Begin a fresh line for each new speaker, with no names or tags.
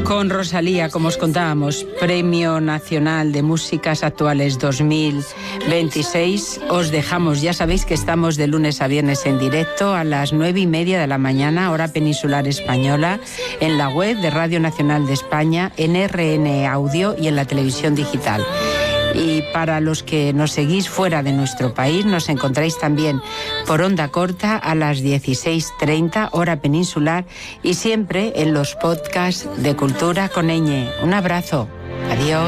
Con Rosalía, como os contábamos, Premio Nacional de Músicas Actuales 2026. Os dejamos, ya sabéis que estamos de lunes a viernes en directo a las 9:30 de la mañana, hora peninsular española, en la web de Radio Nacional de España, en RN Audio y en la televisión digital. Y para los que nos seguís fuera de nuestro país, nos encontráis también por onda corta a las 16:30, hora peninsular, y siempre en los podcasts de Cultura con Ñ. Un abrazo. Adiós.